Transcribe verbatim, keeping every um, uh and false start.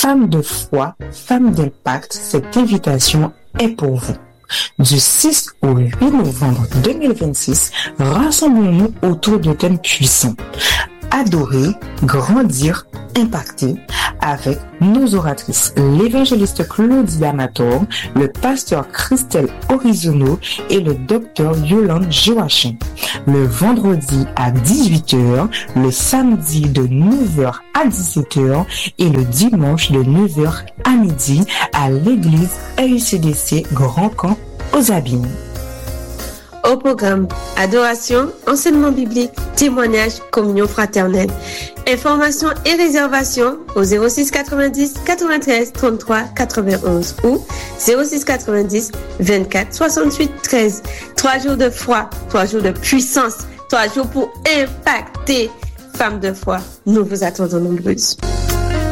Femmes de foi, femmes d'impact, cette invitation est pour vous. Du six au huit novembre deux mille vingt-six, rassemblons-nous autour de thèmes puissants. Adorer, grandir, impacter avec nos oratrices, l'évangéliste Claudie Amator, le pasteur Christelle Orizono et le docteur Yolande Joachim. Le vendredi à dix-huit heures, le samedi de neuf heures à dix-sept heures et le dimanche de neuf heures à midi à l'église A U C D C Grand Camp aux Abîmes. Au programme, adoration, enseignement biblique, témoignage, communion fraternelle. Informations et réservations au zéro six quatre-vingt-dix quatre-vingt-treize trente-trois quatre-vingt-onze ou zéro six quatre-vingt-dix vingt-quatre soixante-huit treize. Trois jours de foi, trois jours de puissance, trois jours pour impacter. Femmes de foi, nous vous attendons nombreuses.